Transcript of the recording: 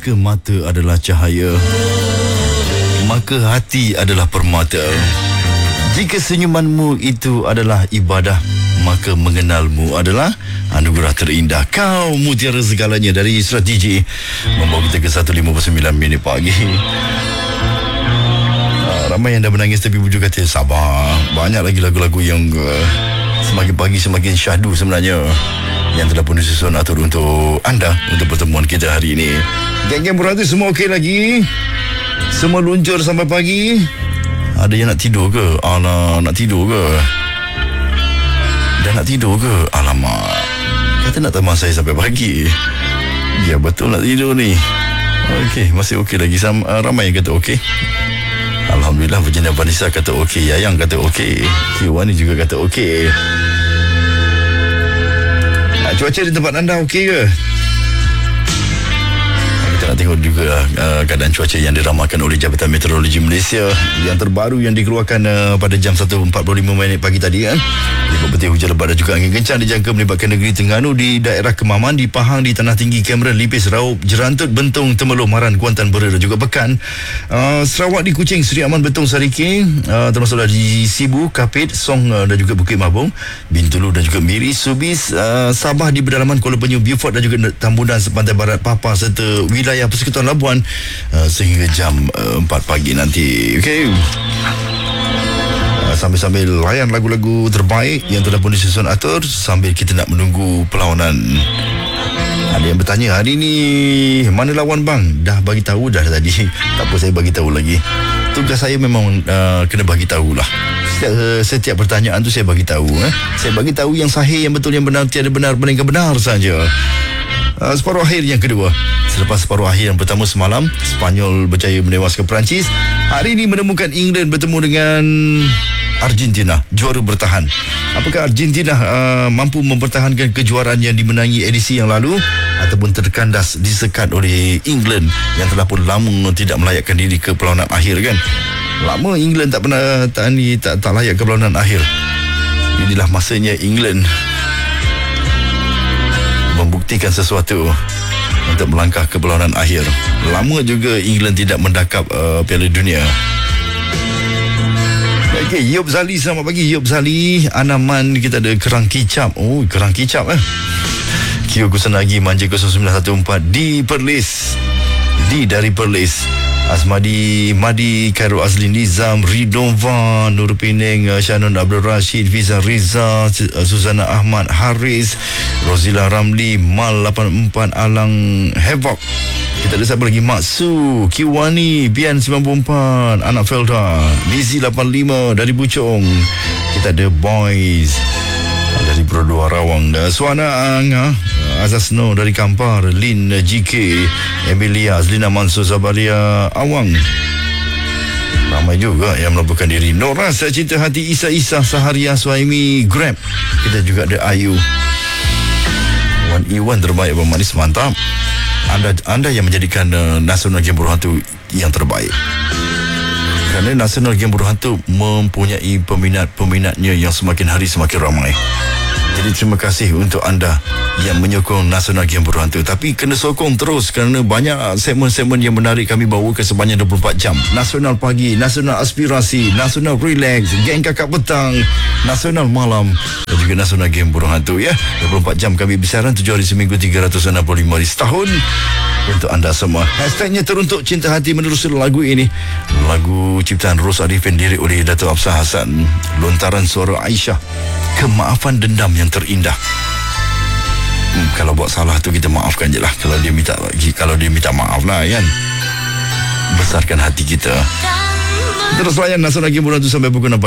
Jika mata adalah cahaya, maka hati adalah permata. Jika senyumanmu itu adalah ibadah, maka mengenalmu adalah anugerah terindah. Kau mutiara segalanya, dari Surat DJ, membawa kita ke 1:59 pagi. Ramai yang dah menangis, tapi bujuk kata sabar. Banyak lagi lagu-lagu yang semakin pagi semakin syahdu sebenarnya, yang telah pun disusun atur untuk anda, untuk pertemuan kita hari ini. Geng-geng berhati semua okey lagi? Semua luncur sampai pagi? Ada yang nak tidur ke? Alah, nak tidur ke? Dah nak tidur ke? Alamak, kata nak teman saya sampai pagi. Ya, betul nak tidur ni. Okey, masih okey lagi. Ramai yang kata okey. Alhamdulillah, Virginia Vanessa kata okey, Yayang kata okey, Kiwani juga kata okey. Cuaca di tempat anda okey ke? Kita nak tengok juga keadaan cuaca yang diramalkan oleh Jabatan Meteorologi Malaysia, yang terbaru yang dikeluarkan pada jam 1:45 pagi tadi kan. Lipat petir, hujan lebat dan juga angin kencang dijangka melibatkan negeri Terengganu, di daerah Kemaman, di Pahang, di Tanah Tinggi, Cameron, Lipis, Raup, Jerantut, Bentong, Temerloh, Maran, Kuantan, Bera dan juga Pekan. Sarawak di Kuching, Seri Aman, Bentong, Sariki, termasuklah di Sibu, Kapit, Song dan juga Bukit Mabung, Bintulu dan juga Miri, Subis, Sabah di pedalaman Kuala Penyu, Beaufort dan juga Tambunan sepantai barat Papa serta wilayah Persekutuan Labuan sehingga jam 4 pagi nanti. Okey. Sambil-sambil layan lagu-lagu terbaik yang telah pun disusun atur, sambil kita nak menunggu perlawanan. Ada yang bertanya, hari ni mana lawan bang? Dah bagi tahu dah tadi. Tak apa, saya bagi tahu lagi. Tugas saya memang kena bagi tahulah. Setiap pertanyaan tu saya bagi tahu. Saya bagi tahu yang sahih, yang betul, yang benar, tiada benar melainkan benar saja. Separuh akhir yang kedua. Selepas separuh akhir yang pertama semalam, Spanyol berjaya menewaskan Perancis. Hari ini menemukan England bertemu dengan Argentina, juara bertahan. Apakah Argentina mampu mempertahankan kejuaraan yang dimenangi edisi yang lalu, ataupun terkandas disekat oleh England yang telah pun lama tidak melayakkan diri ke perlawanan akhir kan? Lama England tak pernah tak layak ke perlawanan akhir. Inilah masanya England membuktikan sesuatu untuk melangkah ke perlawanan akhir. Lama juga England tidak mendakap Piala Dunia. Okey, Yop Zali, selamat pagi Yop Zali. Anaman, kita ada kerang kicap. Oh, kerang kicap Kio Kusanagi, Manja 0914 di Perlis. Dari Perlis. Asmadi, Madi, Khairul Azlin, Nizam, Ridwan, Nur Peneng, Shannon Abdul Rashid, Fiza Riza, Suzana Ahmad, Haris, Rozila Ramli, Mal 84, Alang Hevok. Kita ada siapa lagi? Maksu, Kiwani, Bian 94, Anak Felda, Lizi 85 dari Bucong. Kita ada Boys dari Brodua Rawang, Suana Ang, Azasno dari Kampar, Lin GK, Emilia, Azlina Mansur, Zabaria Awang. Ramai juga yang melaporkan diri. Nora, Saya Cinta Hati, Isa, Saharia, Suhaimi, Grab. Kita juga ada Ayu. Wan Iwan terbaik, Abang Manis, mantap. Anda yang menjadikan Nasional Game Buruh Hantu yang terbaik. Kerana Nasional Game Buruh Hantu mempunyai peminatnya yang semakin hari semakin ramai. Jadi terima kasih untuk anda yang menyokong Nasional Game Buruh Hantu. Tapi kena sokong terus, kerana banyak segmen-segmen yang menarik kami bawakan sebanyak 24 jam. Nasional Pagi, Nasional Aspirasi, Nasional Relax, Geng Kakak Petang, Nasional Malam dan juga Nasional Game Buruh Hantu ya. 24 jam kami bersiaran 7 hari seminggu, 365 hari setahun untuk anda semua. Hashtagnya teruntuk cinta hati menerusi lagu ini. Lagu ciptaan Ros Arifin, diri oleh Dato' Absah Hassan. Lontaran suara Aisyah. Kemaafan dendam yang terindah. Kalau buat salah tu kita maafkan je lah. Kalau dia minta maaf lah kan. Besarkan hati kita. Terus layan Nasional Game Buruh Hantu sampai pukul 6.